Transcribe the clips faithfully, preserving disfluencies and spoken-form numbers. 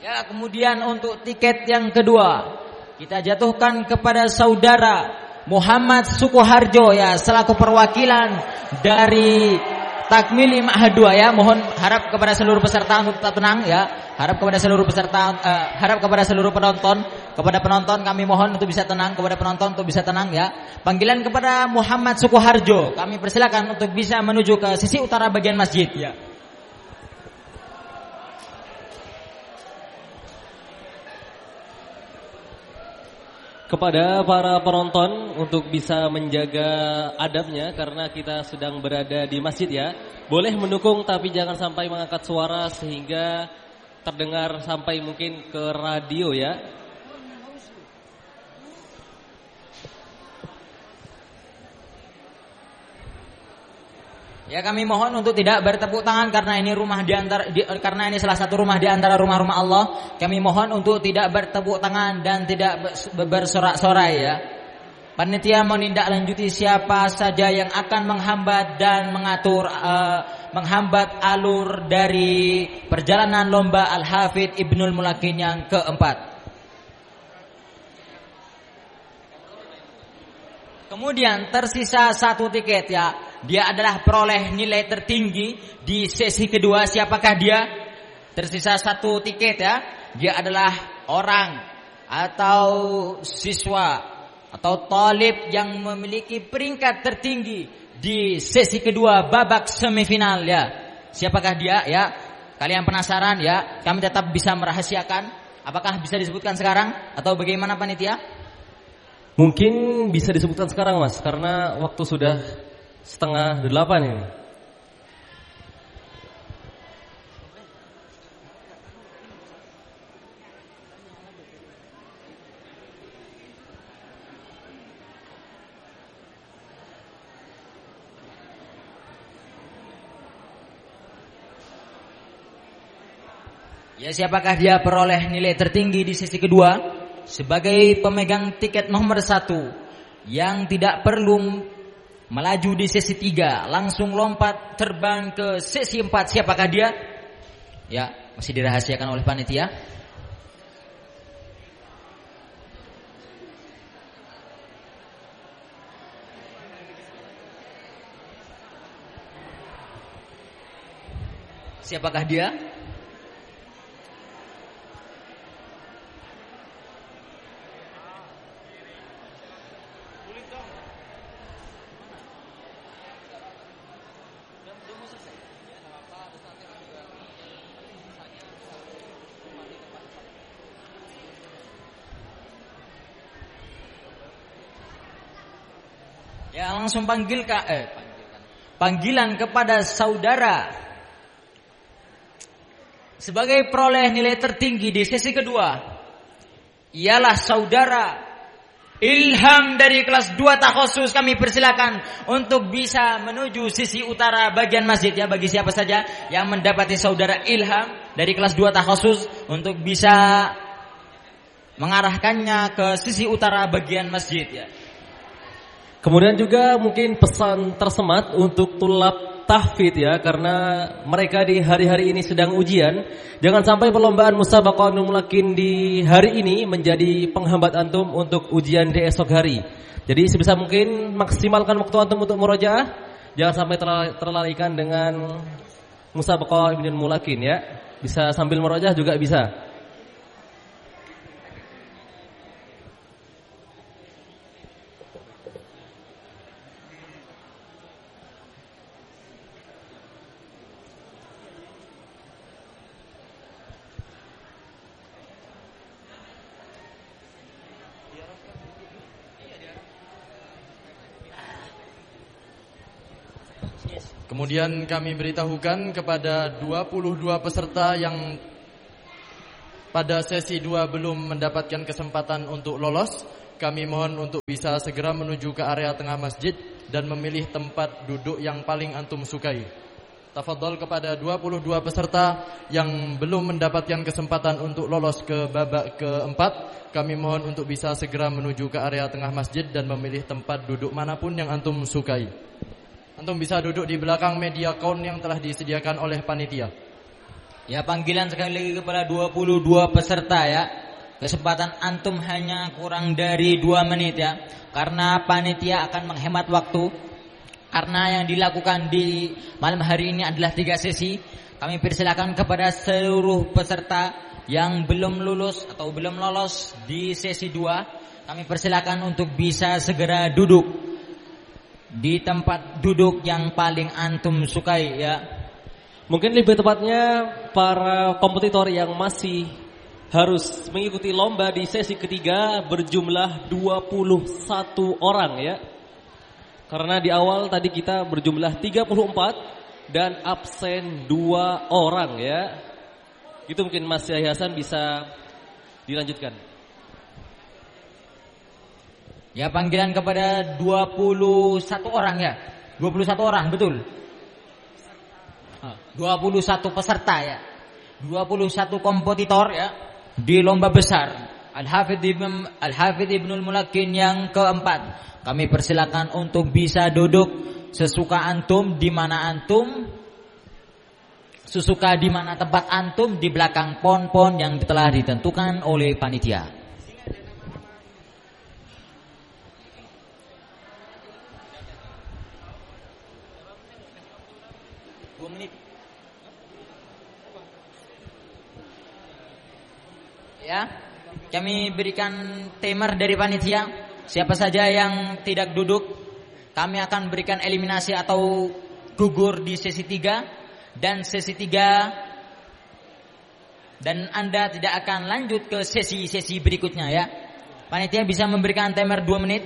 Ya, kemudian untuk tiket yang kedua kita jatuhkan kepada saudara Muhammad Sukoharjo ya, selaku perwakilan dari Takmili Ma'had dua ya. Mohon harap kepada seluruh peserta untuk tetap tenang ya. Harap kepada seluruh peserta uh, harap kepada seluruh penonton, kepada penonton kami mohon untuk bisa tenang, kepada penonton untuk bisa tenang ya. Panggilan kepada Muhammad Sukoharjo, kami persilakan untuk bisa menuju ke sisi utara bagian masjid ya. Kepada para penonton untuk bisa menjaga adabnya karena kita sedang berada di masjid ya. Boleh mendukung tapi jangan sampai mengangkat suara sehingga terdengar sampai mungkin ke radio ya. Ya, kami mohon untuk tidak bertepuk tangan karena ini rumah di antara di, karena ini salah satu rumah di antara rumah-rumah Allah. Kami mohon untuk tidak bertepuk tangan dan tidak bersorak-sorai ya. Panitia menindaklanjuti siapa saja yang akan menghambat dan mengatur uh, menghambat alur dari perjalanan lomba Al-Hafidh Ibnul Mulakin yang keempat. Kemudian tersisa satu tiket ya. Dia adalah peroleh nilai tertinggi di sesi kedua. Siapakah dia? Tersisa satu tiket ya. Dia adalah orang atau siswa atau talib yang memiliki peringkat tertinggi di sesi kedua babak semifinal ya. Siapakah dia ya? Kalian penasaran ya? Kami tetap bisa merahasiakan. Apakah bisa disebutkan sekarang atau bagaimana panitia? Mungkin bisa disebutkan sekarang Mas, karena waktu sudah setengah delapan ini. Ya, siapakah dia peroleh nilai tertinggi di sesi kedua? Sebagai pemegang tiket nomor satu yang tidak perlu melaju di sesi tiga, langsung lompat terbang ke sesi empat. Siapakah dia? Ya, masih dirahasiakan oleh panitia. Siapakah dia? Ya, langsung panggil ka, eh, panggilan. panggilan kepada saudara sebagai peroleh nilai tertinggi di sesi kedua ialah saudara Ilham dari kelas dua takhusus. Kami persilakan untuk bisa menuju sisi utara bagian masjid ya, bagi siapa saja yang mendapati saudara Ilham dari kelas dua takhusus untuk bisa mengarahkannya ke sisi utara bagian masjid ya. Kemudian juga mungkin pesan tersemat untuk tulab tahfidz ya, karena mereka di hari-hari ini sedang ujian. Jangan sampai perlombaan Musabaqah Mulakin di hari ini menjadi penghambat antum untuk ujian di esok hari. Jadi sebisa mungkin maksimalkan waktu antum untuk murojaah. Jangan sampai terlalaikan dengan Musabaqah Ibnul Mulakin ya. Bisa sambil murojaah juga bisa. Kemudian kami beritahukan kepada dua puluh dua peserta yang pada sesi dua belum mendapatkan kesempatan untuk lolos. Kami mohon untuk bisa segera menuju ke area tengah masjid dan memilih tempat duduk yang paling antum sukai. Tafadhol kepada dua puluh dua peserta yang belum mendapatkan kesempatan untuk lolos ke babak keempat. Kami mohon untuk bisa segera menuju ke area tengah masjid dan memilih tempat duduk manapun yang antum sukai. Antum bisa duduk di belakang media count yang telah disediakan oleh panitia. Ya, panggilan sekali lagi kepada dua puluh dua peserta ya. Kesempatan antum hanya kurang dari dua menit ya. Karena panitia akan menghemat waktu. Karena yang dilakukan di malam hari ini adalah tiga sesi. Kami persilakan kepada seluruh peserta yang belum lulus atau belum lolos di sesi dua, kami persilakan untuk bisa segera duduk di tempat duduk yang paling antum sukai ya. Mungkin lebih tepatnya para kompetitor yang masih harus mengikuti lomba di sesi ketiga berjumlah dua puluh satu orang ya. Karena di awal tadi kita berjumlah tiga puluh empat dan absen dua orang ya. Itu mungkin Mas Yahya Hasan bisa dilanjutkan. Ya, panggilan kepada dua puluh satu orang ya. dua puluh satu orang, betul. dua puluh satu peserta ya. dua puluh satu kompetitor ya di lomba besar Al-Hafidz Ibn Al-Hafidz Ibnul Mulakin yang keempat. Kami persilakan untuk bisa duduk sesuka antum di mana antum, sesuka di mana tempat antum di belakang pon-pon yang telah ditentukan oleh panitia. Dua menit. Ya, kami berikan timer dari panitia. Siapa saja yang tidak duduk, kami akan berikan eliminasi atau gugur di sesi tiga dan sesi tiga, dan Anda tidak akan lanjut ke sesi-sesi berikutnya ya. Panitia bisa memberikan timer dua menit.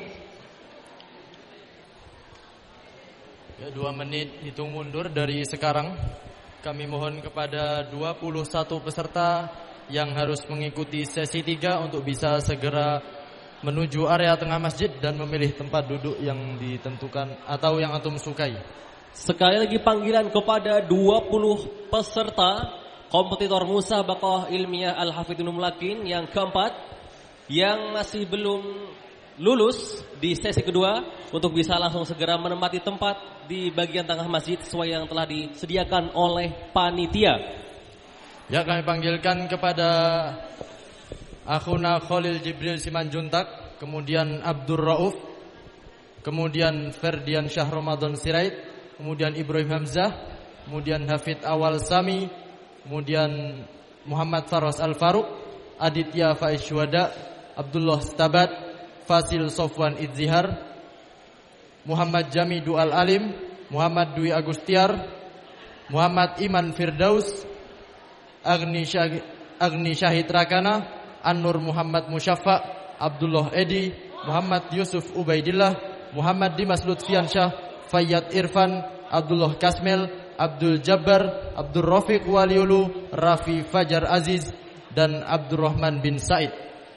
Ya, dua menit hitung mundur dari sekarang. Kami mohon kepada dua puluh satu peserta yang harus mengikuti sesi tiga untuk bisa segera menuju area tengah masjid dan memilih tempat duduk yang ditentukan atau yang antum sukai. Sekali lagi panggilan kepada dua puluh peserta kompetitor Musabaqah Ilmiah Al-Hafidz Ibnul Mulakin yang keempat yang masih belum lulus di sesi kedua untuk bisa langsung segera menempati tempat di bagian tengah masjid sesuai yang telah disediakan oleh panitia. Ya, kami panggilkan kepada Akhuna Khalil Jibril Simanjuntak, kemudian Abdur Rauf, kemudian Ferdian Syah Ramadan Sirait, kemudian Ibrahim Hamzah, kemudian Hafid Awal Sami, kemudian Muhammad Faros Al-Faruq, Aditya Faiz Syuhada, Abdullah Stabat, Fasil Sofwan Idzihar, Muhammad Jamidu Al-Alim, Muhammad Dwi Agustiar, Muhammad Iman Firdaus, Agni Syahid, Agni Syahid Rakana, An-Nur Muhammad Musyaffa, Abdullah Edi, Muhammad Yusuf Ubaidillah, Muhammad Dimas Lutfiansyah, Fayyad Irfan, Abdullah Kasmil, Abdul Jabbar, Abdul Rafiq Waliulu, Rafi Fajar Aziz, dan Abdurrahman bin Said.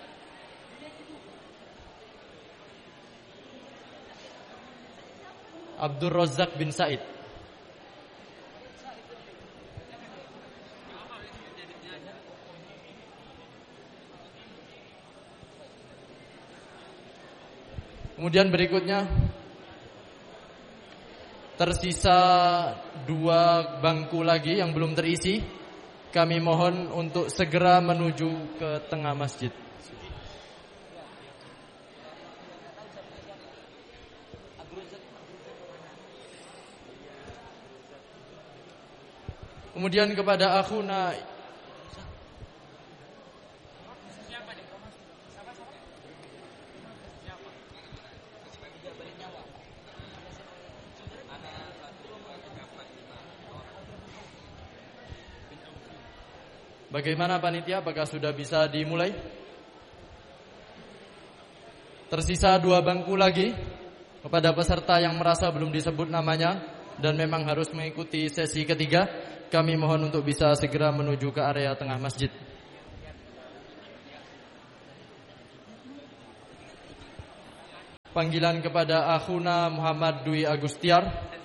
Abdul Razak bin Said. Kemudian berikutnya tersisa dua bangku lagi yang belum terisi. Kami mohon untuk segera menuju ke tengah masjid. Kemudian kepada akhuna bagaimana panitia, apakah sudah bisa dimulai? Tersisa dua bangku lagi. Kepada peserta yang merasa belum disebut namanya dan memang harus mengikuti sesi ketiga, kami mohon untuk bisa segera menuju ke area tengah masjid. Panggilan kepada akhuna Muhammad Dwi Agustiar.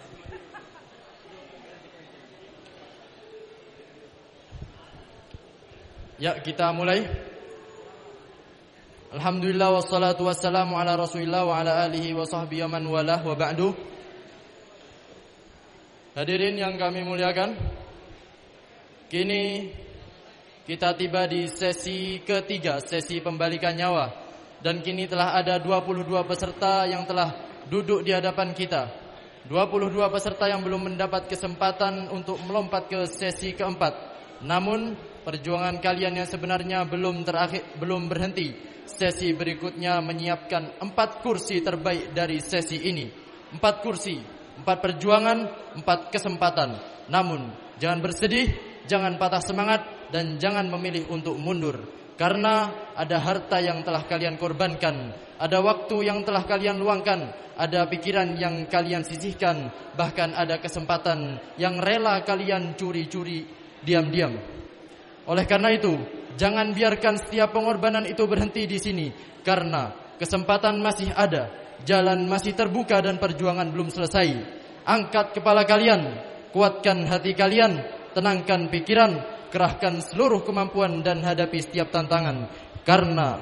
Ya, kita mulai. Alhamdulillah wassalatu wassalamu ala Rasulillah wa ala alihi wa sahbihi man walah wa ba'du. Hadirin yang kami muliakan, Kini kita tiba di sesi ketiga, sesi pembalikan nyawa. Dan kini telah ada dua puluh dua peserta yang telah duduk di hadapan kita. dua puluh dua peserta yang belum mendapat kesempatan untuk melompat ke sesi keempat. Namun perjuangan kalian yang sebenarnya belum terakhir, belum berhenti. Sesi berikutnya menyiapkan empat kursi terbaik dari sesi ini. Empat kursi, empat perjuangan, empat kesempatan. Namun jangan bersedih, jangan patah semangat, dan jangan memilih untuk mundur. Karena ada harta yang telah kalian korbankan, ada waktu yang telah kalian luangkan, ada pikiran yang kalian sisihkan, bahkan ada kesempatan yang rela kalian curi-curi diam-diam. Oleh karena itu, jangan biarkan setiap pengorbanan itu berhenti di sini, karena kesempatan masih ada, jalan masih terbuka dan perjuangan belum selesai. Angkat kepala kalian, kuatkan hati kalian, tenangkan pikiran, kerahkan seluruh kemampuan dan hadapi setiap tantangan. Karena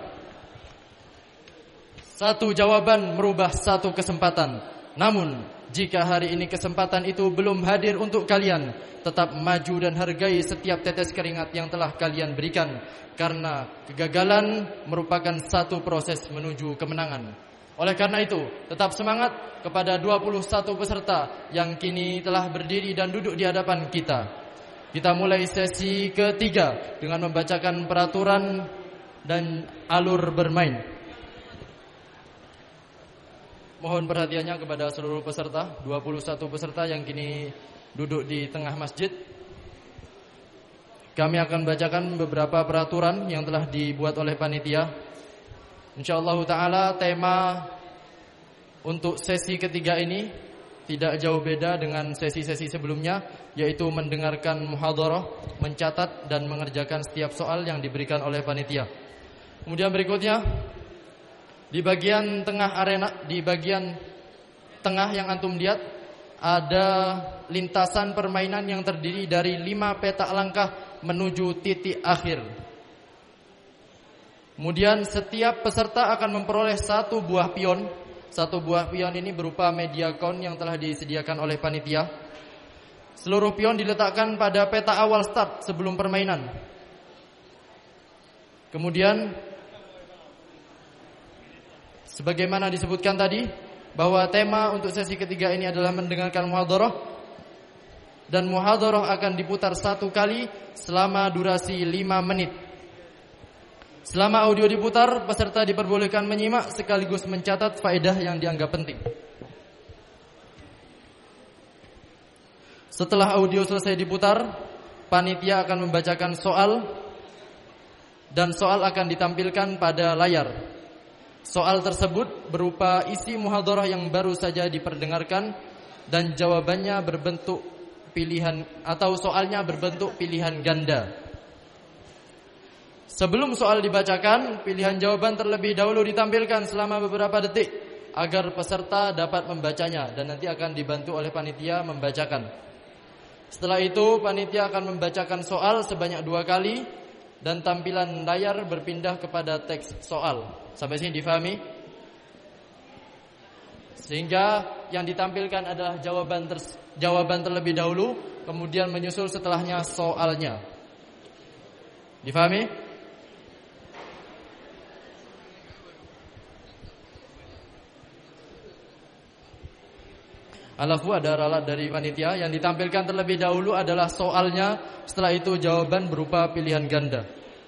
satu jawaban merubah satu kesempatan. Namun jika hari ini kesempatan itu belum hadir untuk kalian, tetap maju dan hargai setiap tetes keringat yang telah kalian berikan. Karena kegagalan merupakan satu proses menuju kemenangan. Oleh karena itu, tetap semangat kepada dua puluh satu peserta yang kini telah berdiri dan duduk di hadapan kita. Kita mulai sesi ketiga dengan membacakan peraturan dan alur bermain. Mohon perhatiannya kepada seluruh peserta, dua puluh satu peserta yang kini duduk di tengah masjid. Kami akan bacakan beberapa peraturan yang telah dibuat oleh panitia. Insyaallah ta'ala tema untuk sesi ketiga ini tidak jauh beda dengan sesi-sesi sebelumnya, yaitu mendengarkan muhadharah, mencatat dan mengerjakan setiap soal yang diberikan oleh panitia. Kemudian berikutnya, di bagian tengah arena, di bagian tengah yang antum lihat, ada lintasan permainan yang terdiri dari lima peta langkah menuju titik akhir. Kemudian setiap peserta akan memperoleh satu buah pion. Satu buah pion ini berupa media count yang telah disediakan oleh panitia. Seluruh pion diletakkan pada peta awal start sebelum permainan. Kemudian sebagaimana disebutkan tadi, bahwa tema untuk sesi ketiga ini adalah mendengarkan muhadharah. Dan muhadharah akan diputar satu kali selama durasi lima menit. Selama audio diputar, peserta diperbolehkan menyimak sekaligus mencatat faedah yang dianggap penting. Setelah audio selesai diputar, panitia akan membacakan soal dan soal akan ditampilkan pada layar. Soal tersebut berupa isi muhadharah yang baru saja diperdengarkan dan jawabannya berbentuk pilihan atau soalnya berbentuk pilihan ganda. Sebelum soal dibacakan, pilihan jawaban terlebih dahulu ditampilkan selama beberapa detik agar peserta dapat membacanya dan nanti akan dibantu oleh panitia membacakan. Setelah itu, panitia akan membacakan soal sebanyak dua kali dan tampilan layar berpindah kepada teks soal. Sampai sini difahami? Sehingga yang ditampilkan adalah jawaban ter, jawaban terlebih dahulu, kemudian menyusul setelahnya soalnya. Difahami? Alafu ada ralat dari panitia. Yang ditampilkan terlebih dahulu adalah soalnya, setelah itu jawaban berupa pilihan ganda.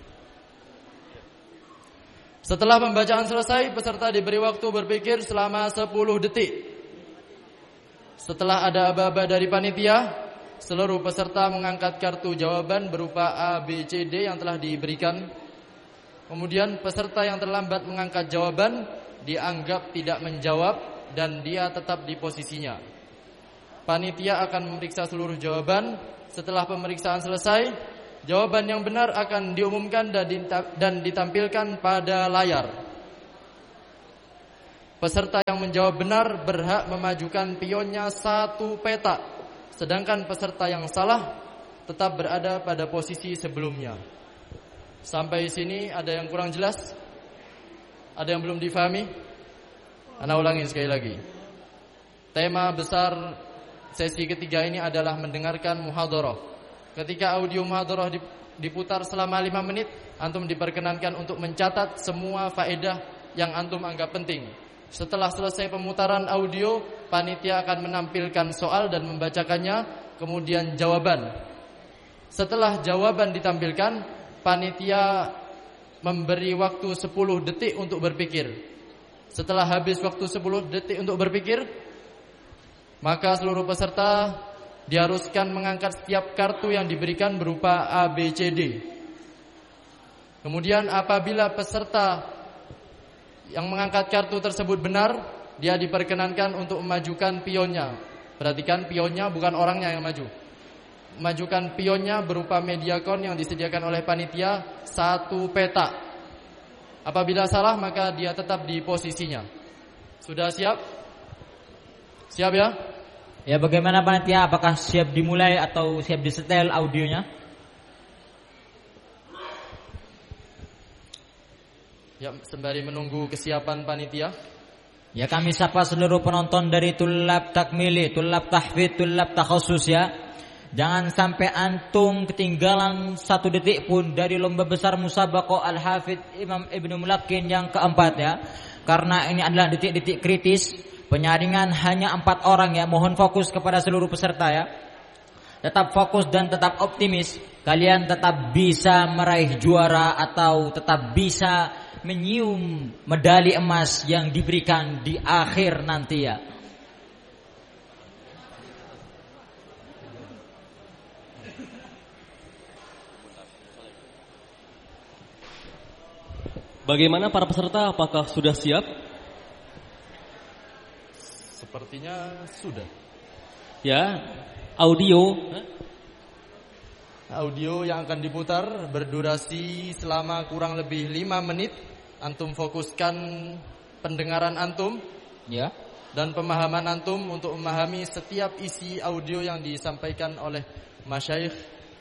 Setelah pembacaan selesai, peserta diberi waktu berpikir selama sepuluh detik. Setelah ada aba-aba dari panitia, seluruh peserta mengangkat kartu jawaban berupa A, B, C, D yang telah diberikan. Kemudian peserta yang terlambat mengangkat jawaban dianggap tidak menjawab dan dia tetap di posisinya. Panitia akan memeriksa seluruh jawaban. Setelah pemeriksaan selesai, jawaban yang benar akan diumumkan dan ditampilkan pada layar. Peserta yang menjawab benar berhak memajukan pionnya satu peta, sedangkan peserta yang salah tetap berada pada posisi sebelumnya. Sampai sini ada yang kurang jelas? Ada yang belum difahami? Ana ulangi sekali lagi. Tema besar sesi ketiga ini adalah mendengarkan muhadharah. Ketika audio muhadharah diputar selama lima menit, antum diperkenankan untuk mencatat semua faedah yang antum anggap penting. Setelah selesai pemutaran audio, panitia akan menampilkan soal dan membacakannya, kemudian jawaban. Setelah jawaban ditampilkan, panitia memberi waktu sepuluh detik untuk berpikir. Setelah habis waktu sepuluh detik untuk berpikir, maka seluruh peserta diharuskan mengangkat setiap kartu yang diberikan berupa A, B, C, D. Kemudian apabila peserta yang mengangkat kartu tersebut benar, dia diperkenankan untuk memajukan pionnya. Perhatikan, pionnya bukan orangnya yang maju. Memajukan pionnya berupa mediakon yang disediakan oleh panitia, satu peta. Apabila salah, maka dia tetap di posisinya. Sudah siap? Siap ya? Ya, bagaimana panitia? Apakah siap dimulai atau siap disetel audionya? Ya, sembari menunggu kesiapan panitia. Ya, kami sapa seluruh penonton dari Tulab Takmili, Tulab Tahfidz, Tulab Takhusus ya. Jangan sampai antum ketinggalan satu detik pun dari lomba besar Musabaqah Al-Hafidz Imam Ibnu Mulakin yang keempat ya. Karena ini adalah detik-detik kritis. Penyaringan hanya empat orang ya. Mohon fokus kepada seluruh peserta ya. Tetap fokus dan tetap optimis. Kalian tetap bisa meraih juara atau tetap bisa menyium medali emas yang diberikan di akhir nanti ya. Bagaimana para peserta, apakah sudah siap? Sepertinya sudah. Ya, audio Audio yang akan diputar berdurasi selama kurang lebih lima menit. Antum fokuskan pendengaran antum ya, dan pemahaman antum untuk memahami setiap isi audio yang disampaikan oleh masyayikh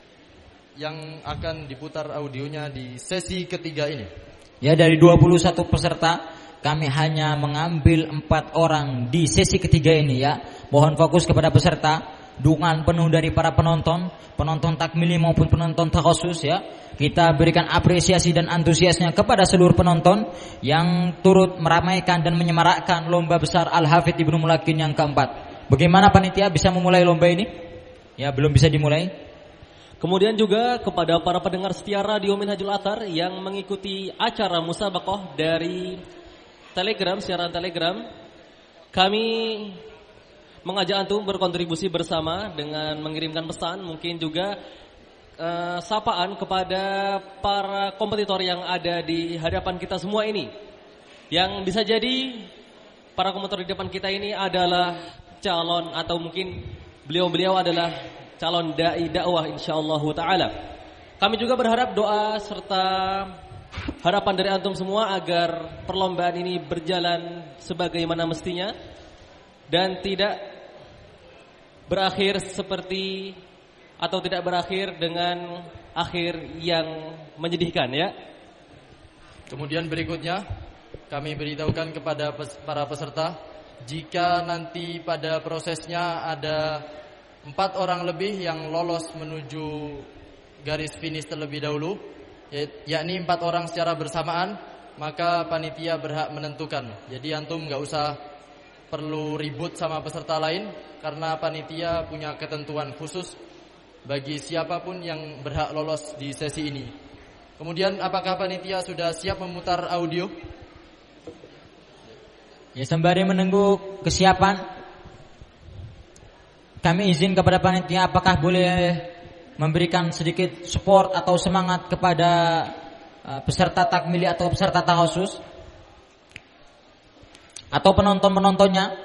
yang akan diputar audionya di sesi ketiga ini. Ya, dari dua puluh satu peserta kami hanya mengambil empat orang di sesi ketiga ini ya. Mohon fokus kepada peserta, dukungan penuh dari para penonton, penonton takmili maupun penonton takhusus ya. Kita berikan apresiasi dan antusiasnya kepada seluruh penonton yang turut meramaikan dan menyemarakkan lomba besar Al-Hafidz Ibnu Mulakin yang keempat. Bagaimana panitia bisa memulai lomba ini? Ya, belum bisa dimulai. Kemudian juga kepada para pendengar setia Radio Minhajul Athar yang mengikuti acara Musabaqah dari Telegram, siaran Telegram, kami mengajak antum berkontribusi bersama dengan mengirimkan pesan, mungkin juga uh, sapaan kepada para kompetitor yang ada di hadapan kita semua ini. Yang bisa jadi para kompetitor di depan kita ini adalah calon atau mungkin beliau-beliau adalah calon dai dakwah insyaallah taala. Kami juga berharap doa serta harapan dari antum semua agar perlombaan ini berjalan sebagaimana mestinya dan tidak berakhir seperti atau tidak berakhir dengan akhir yang menyedihkan ya. Kemudian berikutnya kami beritahukan kepada para peserta, jika nanti pada prosesnya ada empat orang lebih yang lolos menuju garis finish terlebih dahulu, yakni empat orang secara bersamaan, maka panitia berhak menentukan. Jadi antum gak usah perlu ribut sama peserta lain, karena panitia punya ketentuan khusus bagi siapapun yang berhak lolos di sesi ini. Kemudian apakah panitia sudah siap memutar audio? Ya, sembari menunggu kesiapan, kami izin kepada panitia, apakah boleh memberikan sedikit support atau semangat kepada uh, peserta takmili atau peserta takhusus atau penonton-penontonnya?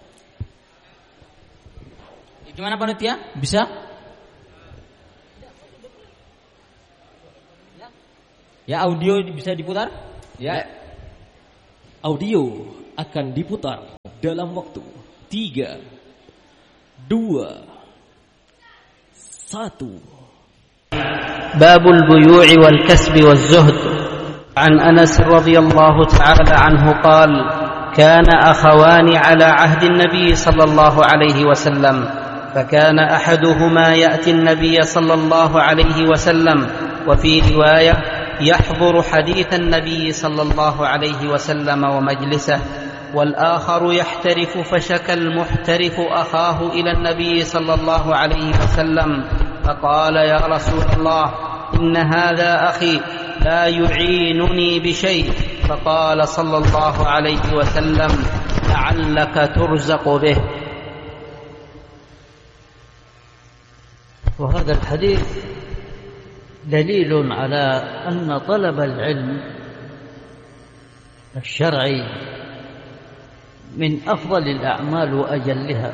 Gimana panitia? Bisa? Ya, audio bisa diputar? Ya. Audio akan diputar dalam waktu tiga, dua, satu. Babul buyu'i wal kasbi wal zuhd. An Anas radhiyallahu ta'ala anhu qala kana akhawani ala ahdi an-nabi sallallahu alaihi wasallam فكان أحدهما يأتي النبي صلى الله عليه وسلم، وفي رواية يحضر حديث النبي صلى الله عليه وسلم ومجلسه، والآخر يحترف، فشكى المحترف أخاه إلى النبي صلى الله عليه وسلم فقال: يا رسول الله، إن هذا أخي لا يعينني بشيء. فقال صلى الله عليه وسلم: لعلك ترزق به. وهذا الحديث دليل على أن طلب العلم الشرعي من أفضل الأعمال وأجلها،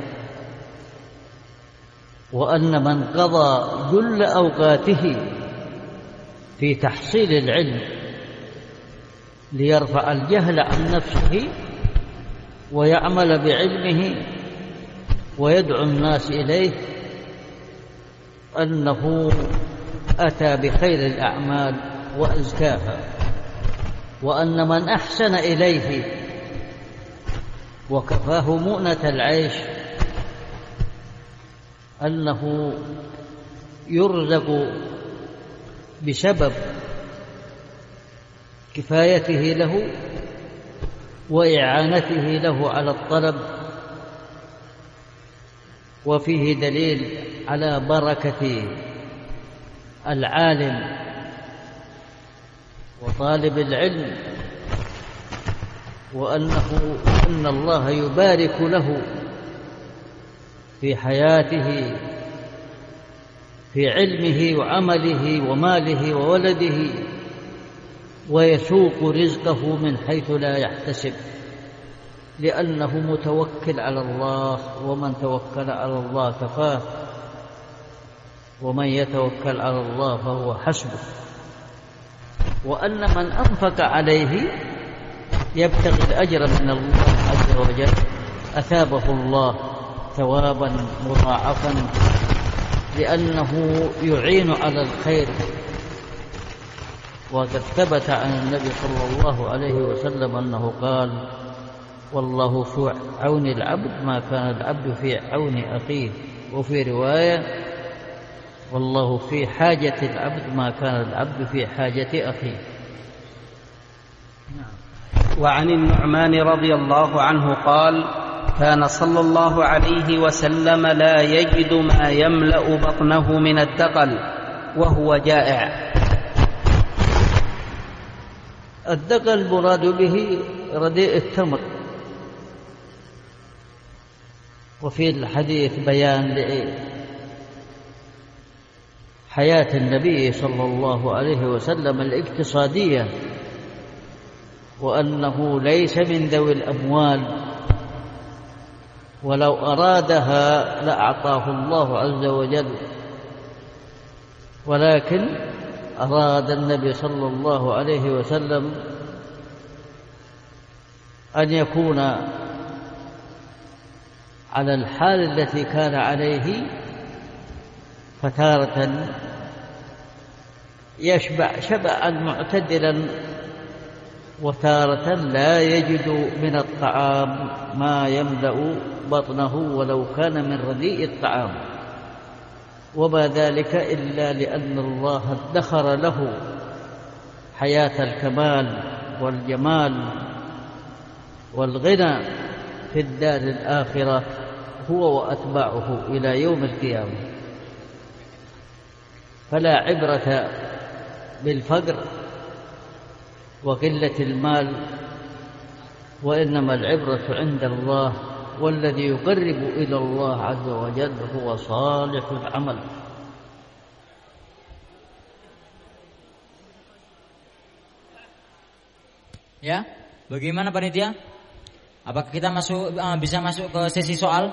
وأن من قضى جل أوقاته في تحصيل العلم ليرفع الجهل عن نفسه ويعمل بعلمه ويدعو الناس إليه أنه أتى بخير الأعمال وأزكاها، وأن من أحسن إليه وكفاه مؤنة العيش أنه يرزق بسبب كفايته له وإعانته له على الطلب. وفيه دليل على بركة العالم وطالب العلم، وأنه أن الله يبارك له في حياته، في علمه وعمله وماله وولده، ويسوق رزقه من حيث لا يحتسب، لأنه متوكل على الله، ومن توكل على الله كفاه، ومن يتوكل على الله فهو حسبه. وأن من أنفق عليه يبتغي الأجر من الله عز وجل أثابه الله ثوابا مضاعفا، لأنه يعين على الخير. وقد ثبت عن النبي صلى الله عليه وسلم أنه قال: والله في عون العبد ما كان العبد في عون أخيه، وفي رواية: والله في حاجة العبد ما كان العبد في حاجة أخيه. وعن النعمان رضي الله عنه قال: كان صلى الله عليه وسلم لا يجد ما يملأ بطنه من الدقل وهو جائع. الدقل مراد به رديء التمر، وفي الحديث بيان حياة النبي صلى الله عليه وسلم الاقتصادية، وأنه ليس من ذوي الأموال، ولو أرادها لأعطاه الله عز وجل، ولكن أراد النبي صلى الله عليه وسلم أن يكون على الحال التي كان عليه، فتارة يشبع شبعا معتدلا، وتارة لا يجد من الطعام ما يملأ بطنه ولو كان من رديء الطعام، وما ذلك إلا لأن الله ادخر له حياة الكمال والجمال والغنى في الدار الآخرة هو وأتباعه إلى يوم القيامة. فلا عبرة بالفقر وقلة المال، وإنما العبرة عند الله، والذي يقرب إلى الله عز وجل هو صالح العمل. Ya, bagaimana panitia? Apakah kita masuk uh, bisa masuk ke sesi soal?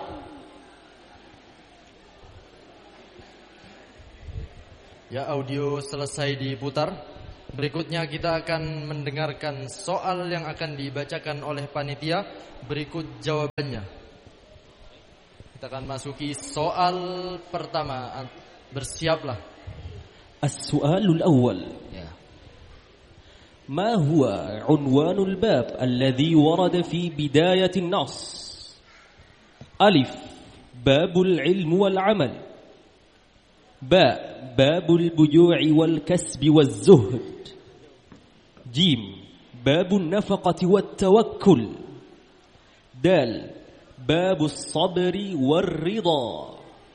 Ya, audio selesai diputar. Berikutnya kita akan mendengarkan soal yang akan dibacakan oleh panitia. Berikut jawabannya. Kita akan masuki soal pertama. Bersiaplah. As-su'alul awwal. Ya. ما هو عنوان الباب الذي ورد في بداية النص؟ ألف babul ilmu wal amal. Ba, babul buyu'i wal kasbi waz zuhd. Jim, babun nafaqati wat tawakkul. Dal, babus sabri war ridha.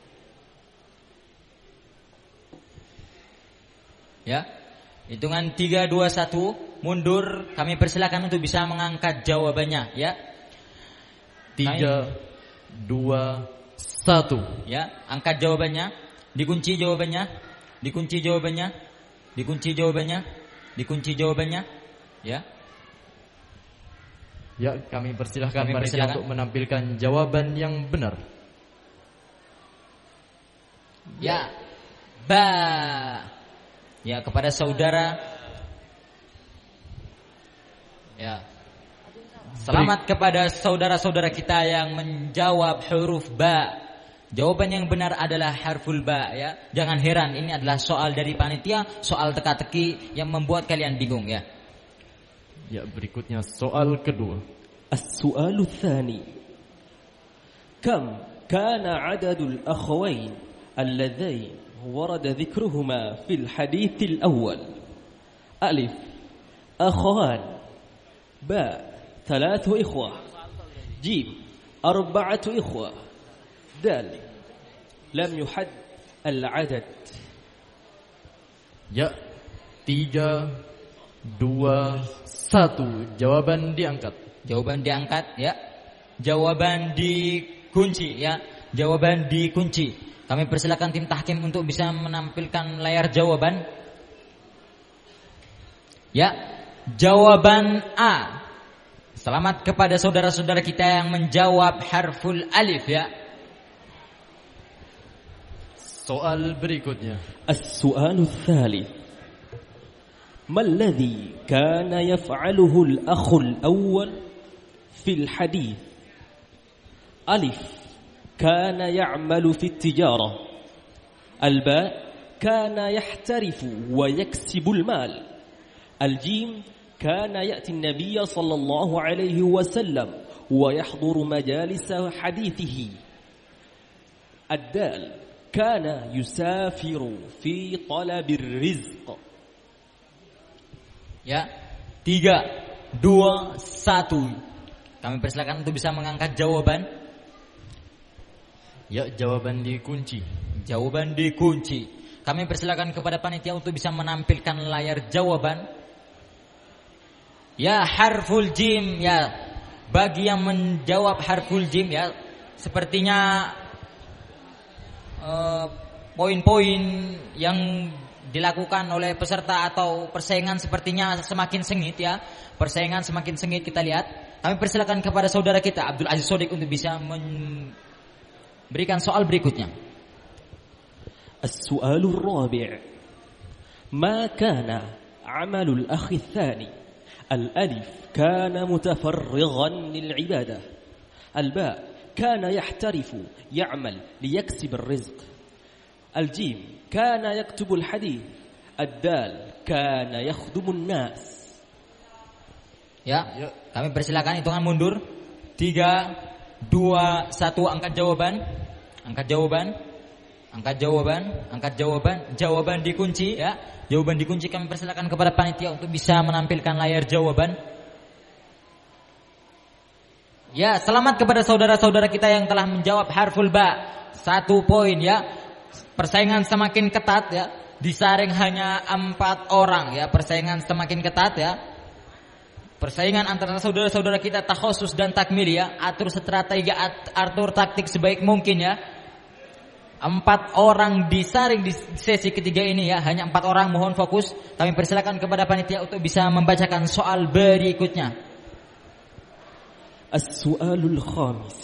Ya, hitungan tiga, dua, satu, mundur. Kami persilakan untuk bisa mengangkat jawabannya. Ya, tiga, dua, satu. Ya, angkat jawabannya. Dikunci jawabannya. Dikunci jawabannya. Dikunci jawabannya. Dikunci jawabannya. Ya. Ya, kami persilahkan Kami panitia persilahkan. untuk menampilkan jawaban yang benar. Ya, ba. Ya, kepada saudara. Ya. Selamat kepada saudara-saudara kita yang menjawab huruf ba. Jawaban yang benar adalah harful ba, ya. Jangan heran, ini adalah soal dari panitia, soal teka-teki yang membuat kalian bingung, ya. Ya, berikutnya soal kedua. As-su'alu tsani. Kam kana 'adadul akhawain alladzain ورد ذكرهما في الحديث الأول؟ ألف أخوان، باء ثلاث إخوة، جيم أربعة إخوة، دال لم يحد العدد. Ya, tiga, dua, satu. Jawaban diangkat. Jawaban diangkat, ya. Jawaban dikunci, ya. Jawaban dikunci. Kami persilakan tim tahkim untuk bisa menampilkan layar jawaban. Ya, jawaban A. Selamat kepada saudara-saudara kita yang menjawab harful alif, ya. Soal berikutnya. As-su'alu tsalits. Ma alladhi kana yaf'aluhu al-akhu al-awwal fi al-hadith? Alif كان يعمل في التجارة. الباء كان يحترف ويكسب المال. الجيم كان يأتي النبي صلى الله عليه وسلم ويحضر مجالس حديثه. الدال كان يسافر في طلب الرزق. Ya, tiga, dua, satu. Kami persilakan untuk bisa mengangkat jawaban. Ya, jawaban dikunci. Jawaban dikunci. Kami persilakan kepada panitia untuk bisa menampilkan layar jawaban. Ya, harful jim, ya. Bagi yang menjawab harful jim, ya, sepertinya uh, poin-poin yang dilakukan oleh peserta atau persaingan sepertinya semakin sengit, ya. Persaingan semakin sengit kita lihat. Kami persilakan kepada saudara kita Abdul Aziz Sodik untuk bisa men berikan soal berikutnya. As-su'alu ar-rabi'. Ma kana 'amalu al-akhi ats-tsani? Al-alif kana mutafarrighan lil-'ibadah. Al-ba' kana yahtarifu ya'mal liyaksib ar-rizq. Al-jim kana yaktubu al-hadith. Ad-dal kana yakhdumu an-nas. Ya, kami persilakan hitungan mundur. Tiga, dua, satu, angkat jawaban. Angkat jawaban. Angkat jawaban, angkat jawaban. Jawaban dikunci, ya. Jawaban dikunci. Kami persilakan kepada panitia untuk bisa menampilkan layar jawaban. Ya, selamat kepada saudara-saudara kita yang telah menjawab harful ba. Satu poin, ya. Persaingan semakin ketat, ya. Disaring hanya empat orang, ya. Persaingan semakin ketat, ya. Persaingan antara saudara-saudara kita takhusus dan takmil, ya. Atur strategi, atur taktik sebaik mungkin, ya. Empat orang disaring di sesi ketiga ini, ya. Hanya empat orang, mohon fokus. Kami persilakan kepada panitia untuk bisa membacakan soal berikutnya. As-su'alul khamis.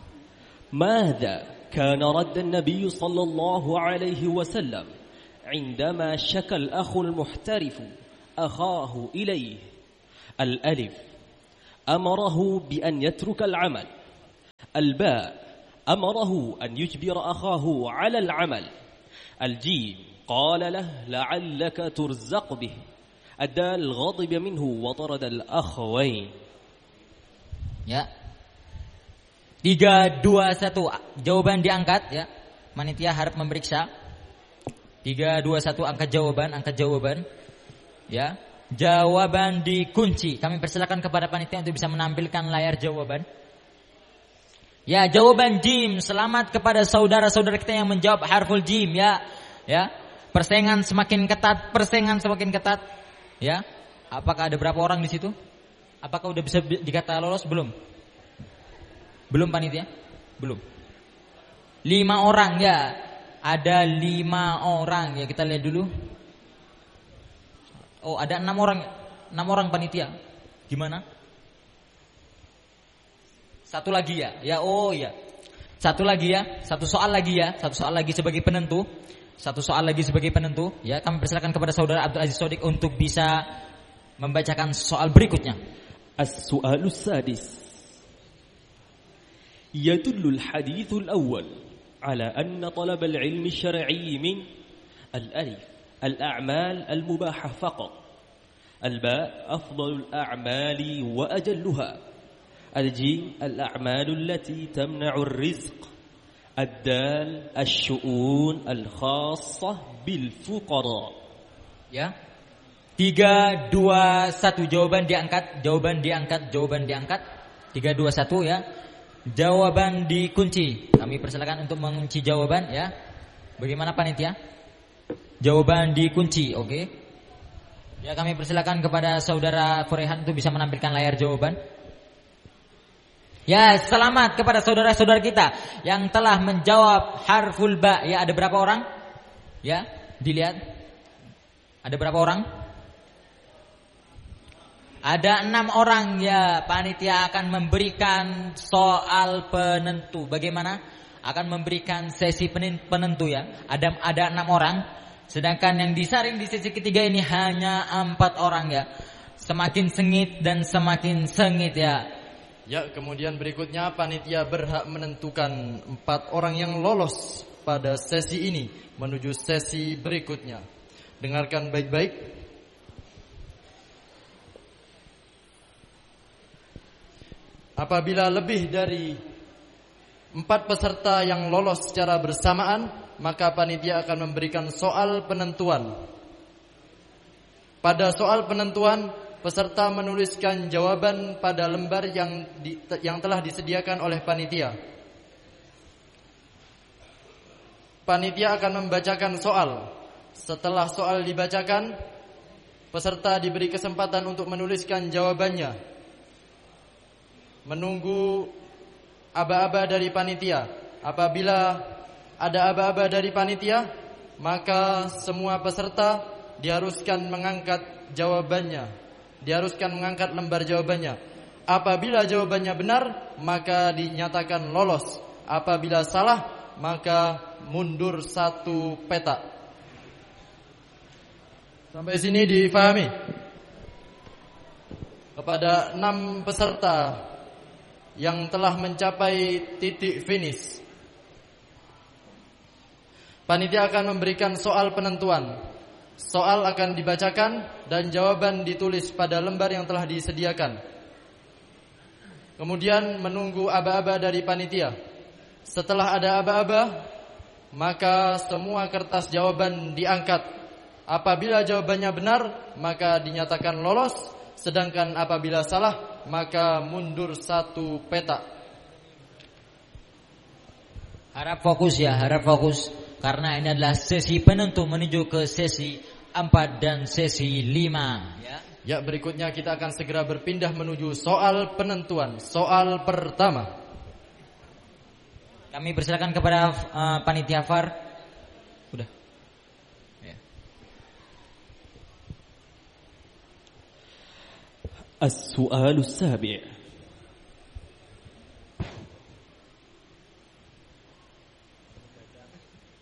Madza kana radd an-nabiy sallallahu alaihi wasallam 'indama shaka al-akhu al-muhtarif akhahu ilayhi? الألف أمره بأن يترك العمل. الباء أمره أن يجبر أخاه على العمل. الجيم قال له لعلك ترزق به. الدال غضب منه وطرد الأخوين. Ya. Tiga, dua, satu. Jawaban diangkat ya. Panitia harap memeriksa. Tiga, dua, satu. Angkat jawaban, angkat jawaban. Ya. Jawaban dikunci. Kami persilakan kepada panitia untuk bisa menampilkan layar jawaban. Ya, jawaban jim. Selamat kepada saudara-saudara kita yang menjawab harful jim ya. Ya. Persaingan semakin ketat, persaingan semakin ketat. Ya. Apakah ada berapa orang di situ? Apakah udah bisa dikata lolos belum? Belum panitia? Belum. Lima orang ya. Ada lima orang ya, kita lihat dulu. Oh, ada enam orang, enam orang panitia. Gimana? Satu lagi ya, ya oh ya. Satu lagi ya, satu soal lagi ya, satu soal lagi sebagai penentu. Satu soal lagi sebagai penentu. Ya, kami persilakan kepada saudara Abdul Aziz Sodik untuk bisa membacakan soal berikutnya. As-su'alus sadis. يدل الحديث الأول على أن طلب العلم الشرعي من الألف الأعمال المباحة فقط، الباء أفضل الأعمال وأجلها، الجيم الأعمال التي تمنع الرزق، الدال الشؤون الخاصة بالفقراء. Ya, tiga, dua, satu. Jawaban diangkat, jawaban diangkat, jawaban diangkat. Tiga, dua, satu ya. Jawaban dikunci. Kami persilakan untuk mengunci jawaban ya. Bagaimana panitia? Jawaban dikunci, oke. Okay. Ya, kami persilakan kepada saudara Furehan untuk bisa menampilkan layar jawaban. Ya, selamat kepada saudara-saudara kita yang telah menjawab harful ba. Ya, ada berapa orang? Ya, dilihat. Ada berapa orang? Ada enam orang ya. Panitia akan memberikan soal penentu. Bagaimana? Akan memberikan sesi penentu ya. Ada ada enam orang. Sedangkan yang disaring di sesi ketiga ini hanya empat orang ya. Semakin sengit dan semakin sengit ya. Ya, kemudian berikutnya panitia berhak menentukan empat orang yang lolos pada sesi ini menuju sesi berikutnya. Dengarkan baik-baik. Apabila lebih dari empat peserta yang lolos secara bersamaan, maka panitia akan memberikan soal penentuan. Pada soal penentuan, peserta menuliskan jawaban pada lembar yang di, yang telah disediakan oleh panitia. Panitia akan membacakan soal. Setelah soal dibacakan, peserta diberi kesempatan untuk menuliskan jawabannya. Menunggu aba-aba dari panitia. Apabila ada aba-aba dari panitia, maka semua peserta diharuskan mengangkat jawabannya. Diharuskan mengangkat lembar jawabannya. Apabila jawabannya benar, maka dinyatakan lolos. Apabila salah, maka mundur satu petak. Sampai sini difahami? Kepada enam peserta yang telah mencapai titik finish, panitia akan memberikan soal penentuan. Soal akan dibacakan dan jawaban ditulis pada lembar yang telah disediakan. Kemudian menunggu aba-aba dari panitia. Setelah ada aba-aba, maka semua kertas jawaban diangkat. Apabila jawabannya benar, maka dinyatakan lolos. Sedangkan apabila salah, maka mundur satu petak. Harap fokus ya, harap fokus. Karena ini adalah sesi penentu menuju ke sesi empat dan sesi lima ya. Ya, berikutnya kita akan segera berpindah menuju soal penentuan. Soal pertama. Kami persilakan kepada uh, panitia F A R. Udah. Ya. السؤال السابع